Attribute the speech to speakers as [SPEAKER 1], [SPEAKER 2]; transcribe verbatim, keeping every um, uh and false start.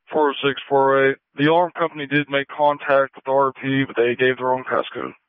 [SPEAKER 1] four oh six four oh eight. The alarm company did make contact with the R P, but they gave the wrong passcode.